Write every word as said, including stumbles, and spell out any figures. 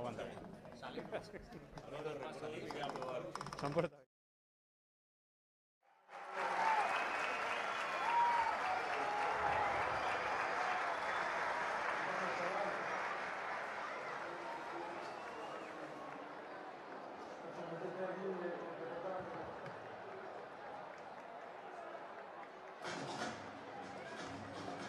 aguanta. Sale. Ahora recuerdo que quería probar. Se han portado.